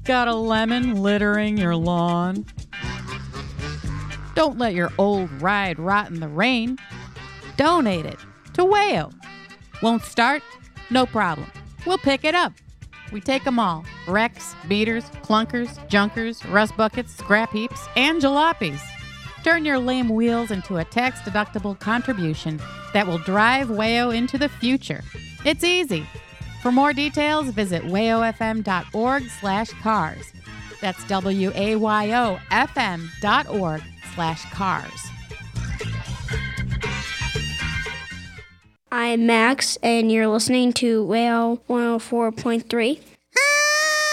Got a lemon littering your lawn? Don't let your old ride rot in the rain. Donate it to WAYO. Won't start? No problem. We'll pick it up. We take them all. Wrecks, beaters, clunkers, junkers, rust buckets, scrap heaps, and jalopies. Turn your lame wheels into a tax-deductible contribution that will drive WAYO into the future. It's easy. For more details, visit wayofm.org/cars. That's WAYOFM.org/cars. I'm Max, and you're listening to WAYO 104.3.